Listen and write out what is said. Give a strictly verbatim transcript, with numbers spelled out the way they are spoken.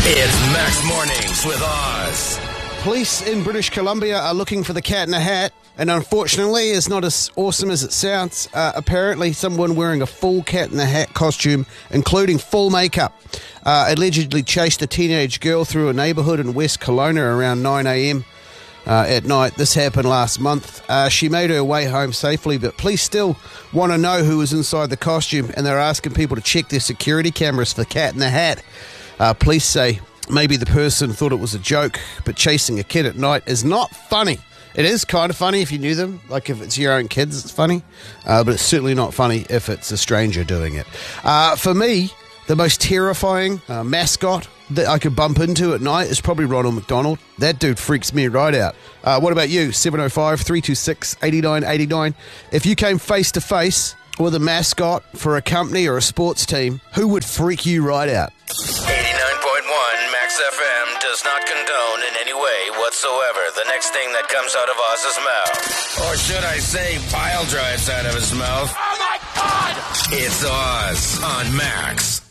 It's Max Mornings with Oz. Police in British Columbia are looking for the cat in the hat, and unfortunately, it's not as awesome as it sounds. Uh, apparently, someone wearing a full cat in the hat costume, including full makeup, uh, allegedly chased a teenage girl through a neighbourhood in West Kelowna around nine a.m. Uh, at night. This happened last month. Uh, she made her way home safely, but police still want to know who was inside the costume, and they're asking people to check their security cameras for the cat in the hat. Uh, police say maybe the person thought it was a joke, but chasing a kid at night is not funny. It is kind of funny if you knew them. Like if it's your own kids, it's funny. Uh, but it's certainly not funny if it's a stranger doing it. Uh, for me, the most terrifying uh, mascot that I could bump into at night is probably Ronald McDonald. That dude freaks me right out. Uh, what about you? seven oh five, three two six, eight nine eight nine. If you came face to face with a mascot for a company or a sports team, who would freak you right out? eighty-nine point one Max F M does not condone in any way whatsoever the next thing that comes out of Oz's mouth. Or should I say pile drives out of his mouth? Oh my God! It's Oz on Max.